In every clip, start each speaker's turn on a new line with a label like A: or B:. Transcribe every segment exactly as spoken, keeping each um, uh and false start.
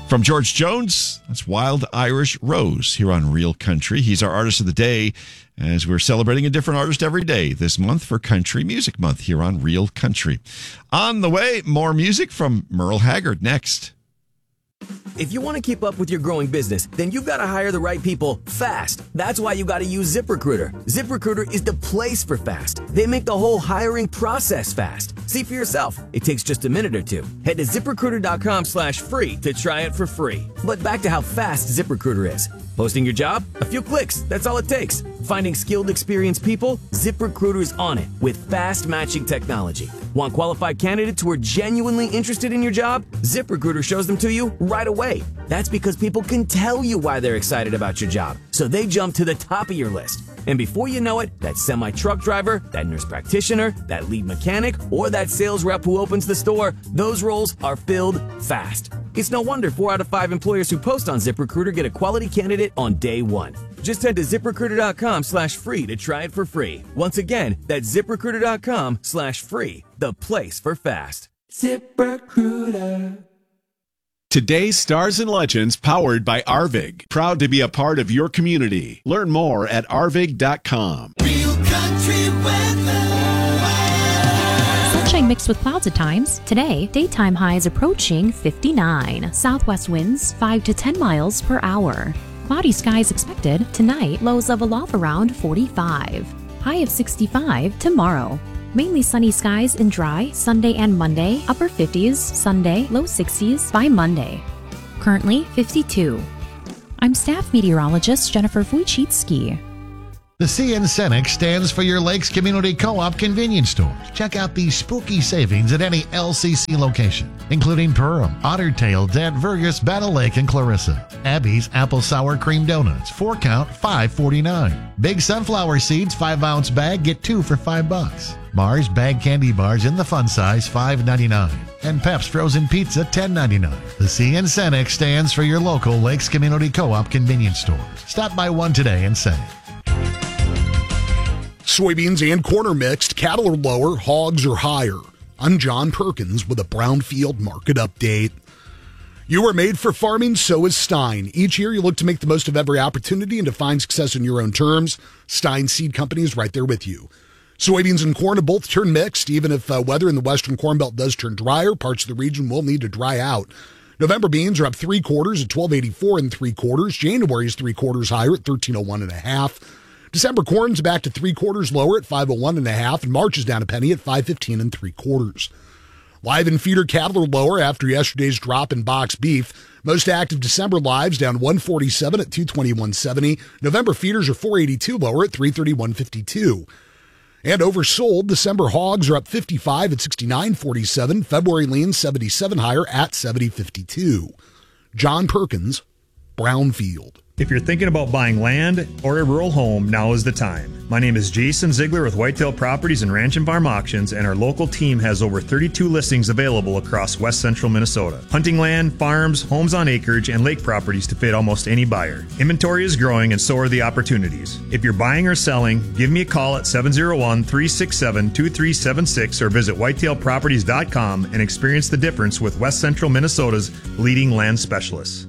A: From George Jones, that's Wild Irish Rose here on Real Country. He's our artist of the day as we're celebrating a different artist every day this month for Country Music Month here on Real Country. On the way, more music from Merle Haggard next.
B: If you want to keep up with your growing business, then you've got to hire the right people fast. That's why you got to use ZipRecruiter. ZipRecruiter is the place for fast. They make the whole hiring process fast. See for yourself. It takes just a minute or two. Head to ZipRecruiter.com slash free to try it for free. But back to how fast ZipRecruiter is. Posting your job? A few clicks. That's all it takes. Finding skilled, experienced people? ZipRecruiter is on it with fast matching technology. Want qualified candidates who are genuinely interested in your job? ZipRecruiter shows them to you right away. That's because people can tell you why they're excited about your job, so they jump to the top of your list. And before you know it, that semi-truck driver, that nurse practitioner, that lead mechanic, or that sales rep who opens the store, those roles are filled fast. It's no wonder four out of five employers who post on ZipRecruiter get a quality candidate on day one. Just head to ZipRecruiter.com slash free to try it for free. Once again, that's ZipRecruiter.com slash free, the place for fast. ZipRecruiter.
C: Today's Stars and Legends powered by Arvig. Proud to be a part of your community. Learn more at arvig dot com.
D: Real Country weather.
E: Sunshine mixed with clouds at times. Today, daytime highs approaching fifty-nine. Southwest winds five to ten miles per hour. Cloudy skies expected. Tonight, lows level off around forty-five. High of sixty-five tomorrow. Mainly sunny skies and dry Sunday and Monday. Upper fifties Sunday, low sixties by Monday. Currently fifty-two. I'm staff meteorologist Jennifer Wojcicki.
F: The C N Cenex stands for your Lakes Community Co-op convenience stores. Check out these spooky savings at any L C C location, including Perham, Otter Tail, Dent, Vergus, Battle Lake, and Clarissa. Abby's Apple Sour Cream Donuts, four count, five forty-nine. Big Sunflower Seeds, five ounce bag, get two for five bucks. Mars bag candy bars in the fun size, five ninety-nine. And Pep's Frozen Pizza, ten ninety-nine. The C N Cenex stands for your local Lakes Community Co-op convenience stores. Stop by one today and save.
G: Soybeans and corn are mixed. Cattle are lower. Hogs are higher. I'm John Perkins with a Brownfield market update. You are made for farming, so is Stein. Each year you look to make the most of every opportunity and to find success in your own terms. Stein Seed Company is right there with you. Soybeans and corn have both turned mixed. Even if uh, weather in the western Corn Belt does turn drier, parts of the region will need to dry out. November beans are up three quarters at twelve eighty-four and three quarters. January's three quarters higher at thirteen oh one and a half. December corn's back to three quarters lower at five oh one and a half, and March is down a penny at five fifteen and three quarters. Live and feeder cattle are lower after yesterday's drop in box beef. Most active December lives down one forty-seven at two twenty-one seventy. November feeders are four eighty-two lower at three thirty-one fifty-two. And oversold, December hogs are up fifty-five at sixty-nine forty-seven. February leans seventy-seven higher at seventy fifty-two. John Perkins, Brownfield.
H: If you're thinking about buying land or a rural home, now is the time. My name is Jason Ziegler with Whitetail Properties and Ranch and Farm Auctions, and our local team has over thirty-two listings available across west central Minnesota. Hunting land, farms, homes on acreage, and lake properties to fit almost any buyer. Inventory is growing and so are the opportunities. If you're buying or selling, give me a call at seven oh one, three six seven, two three seven six or visit whitetail properties dot com and experience the difference with west central Minnesota's leading land specialists.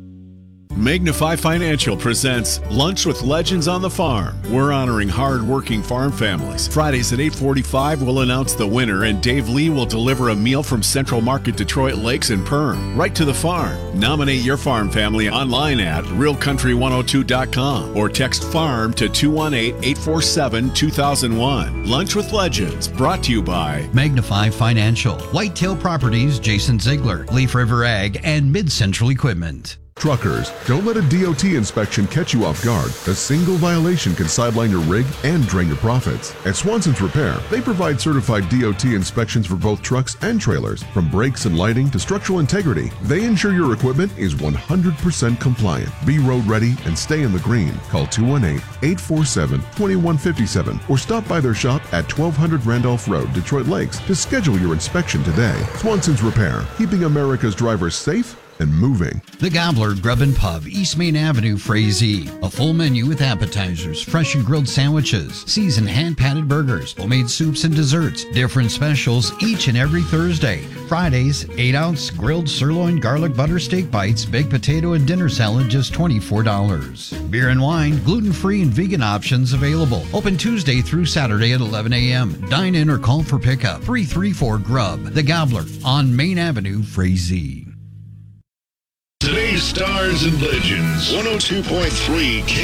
C: Magnify Financial presents Lunch with Legends on the Farm. We're honoring hard-working farm families. Fridays at eight forty-five, we'll announce the winner, and Dave Lee will deliver a meal from Central Market Detroit Lakes and Perm, right to the farm. Nominate your farm family online at real country one oh two dot com or text FARM to two one eight, eight four seven, two thousand one. Lunch with Legends, brought to you by
I: Magnify Financial, Whitetail Properties, Jason Ziegler, Leaf River Ag, and Mid-Central Equipment.
J: Truckers, don't let a D O T inspection catch you off guard. A single violation can sideline your rig and drain your profits. At Swanson's Repair, they provide certified D O T inspections for both trucks and trailers. From brakes and lighting to structural integrity, they ensure your equipment is one hundred percent compliant. Be road ready and stay in the green. Call two one eight, eight four seven, two one five seven or stop by their shop at twelve hundred Randolph Road, Detroit Lakes to schedule your inspection today. Swanson's Repair, keeping America's drivers safe and moving.
I: The Gobbler Grub and Pub, East Main Avenue, Frazee. A full menu with appetizers, fresh and grilled sandwiches, seasoned hand-patted burgers, homemade soups and desserts. Different specials each and every Thursday. Fridays, eight ounce grilled sirloin garlic butter steak bites, baked potato and dinner salad, just twenty-four dollars. Beer and wine, gluten-free and vegan options available. Open Tuesday through Saturday at eleven a.m. Dine in or call for pickup. three three four Grub. The Gobbler on Main Avenue, Frazee.
K: Today's Stars and Legends, one oh two point three K